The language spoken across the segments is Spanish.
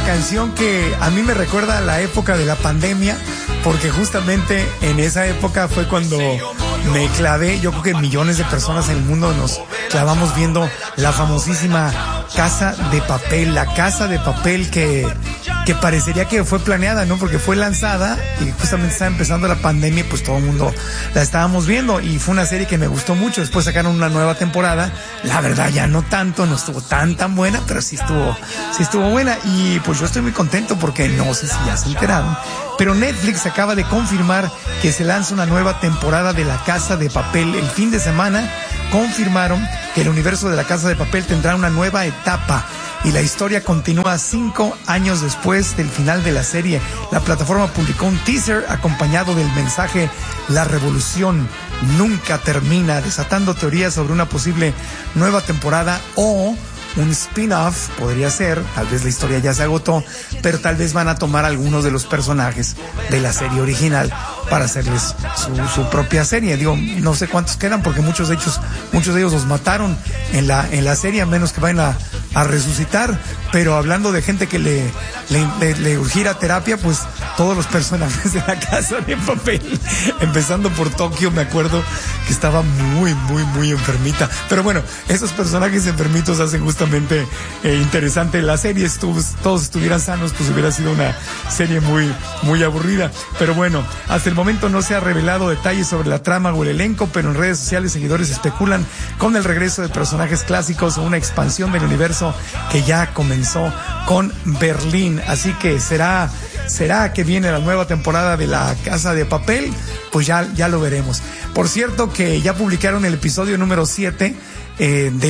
canción que a mí me recuerda a la época de la pandemia, porque justamente en esa época fue cuando me clavé. Yo creo que millones de personas en el mundo nos clavamos viendo la famosísima Casa de Papel, la Casa de Papel que parecería que fue planeada, ¿no? Porque fue lanzada y justamente estaba empezando la pandemia y pues todo el mundo la estábamos viendo, y fue una serie que me gustó mucho. Después sacaron una nueva temporada, la verdad ya no tanto, no estuvo tan buena, pero sí estuvo buena, y pues yo estoy muy contento porque no sé si ya se enteraron, pero Netflix acaba de confirmar que se lanza una nueva temporada de La Casa de Papel. El fin de semana confirmaron que el universo de La Casa de Papel tendrá una nueva etapa y la historia continúa 5 años después del final de la serie. La plataforma publicó un teaser acompañado del mensaje "La revolución nunca termina", desatando teorías sobre una posible nueva temporada o un spin-off. Podría ser, tal vez la historia ya se agotó, pero tal vez van a tomar algunos de los personajes de la serie original para hacerles su propia serie. Digo, no sé cuántos quedan, porque muchos de ellos los mataron en la serie, a menos que vayan a resucitar. Pero hablando de gente que le urgiera terapia, pues todos los personajes de La Casa de Papel, empezando por Tokio, me acuerdo que estaba muy enfermita. Pero bueno, esos personajes enfermitos hacen justamente interesante la serie. Todos estuvieran sanos, pues hubiera sido una serie muy aburrida. Pero bueno, hasta el momento no se ha revelado detalles sobre la trama o el elenco, pero en redes sociales seguidores especulan con el regreso de personajes clásicos o una expansión del universo que ya comenzó con Berlín. Así que ¿será que viene la nueva temporada de La Casa de Papel? Pues ya lo veremos. Por cierto, que ya publicaron el episodio número 7 de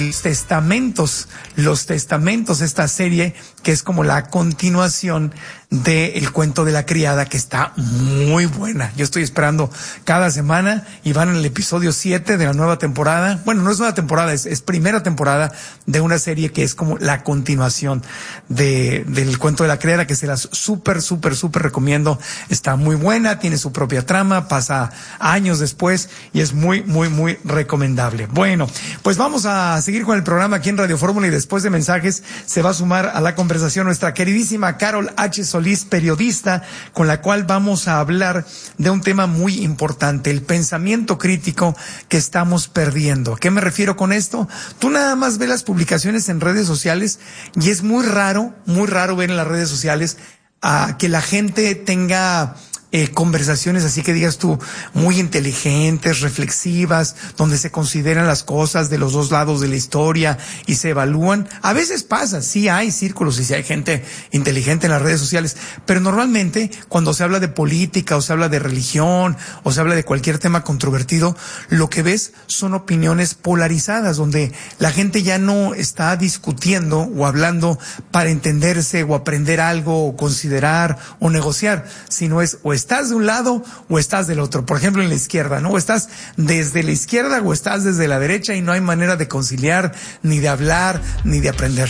Los Testamentos, esta serie que es como la continuación de El Cuento de la Criada, que está muy buena. Yo estoy esperando cada semana y van en el episodio 7 de la nueva temporada. Bueno, no es nueva temporada, es primera temporada de una serie que es como la continuación del Cuento de la Criada, que se las súper recomiendo. Está muy buena, tiene su propia trama, pasa años después y es muy recomendable. Bueno, pues vamos a seguir con el programa aquí en Radio Fórmula, y después de mensajes se va a sumar a la conversación nuestra queridísima Carol H. Solís, periodista, con la cual vamos a hablar de un tema muy importante: el pensamiento crítico que estamos perdiendo. ¿A qué me refiero con esto? Tú nada más ves las publicaciones en redes sociales y es muy raro ver en las redes sociales que la gente tenga conversaciones así que digas tú, muy inteligentes, reflexivas, donde se consideran las cosas de los dos lados de la historia y se evalúan. A veces pasa, sí hay círculos y sí hay gente inteligente en las redes sociales, pero normalmente cuando se habla de política o se habla de religión o se habla de cualquier tema controvertido, lo que ves son opiniones polarizadas, donde la gente ya no está discutiendo o hablando para entenderse o aprender algo o considerar o negociar, sino es o estás de un lado o estás del otro. Por ejemplo, en la izquierda, ¿no? O estás desde la izquierda o estás desde la derecha, y no hay manera de conciliar, ni de hablar, ni de aprender.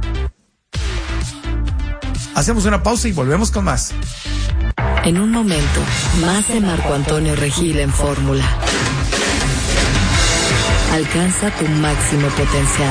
Hacemos una pausa y volvemos con más. En un momento, más de Marco Antonio Regil en Fórmula. Alcanza tu máximo potencial.